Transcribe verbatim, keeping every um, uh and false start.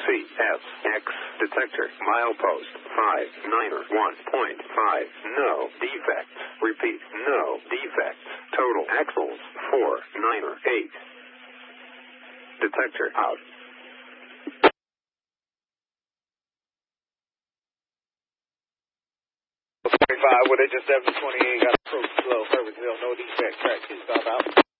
C S X detector milepost five nine one point five. No defects. Repeat, no defects. Total axles four nine eight. Detector out. twenty-five with engine seven twenty-eight got approach slow. Service hill, no defect. Track two, stop out.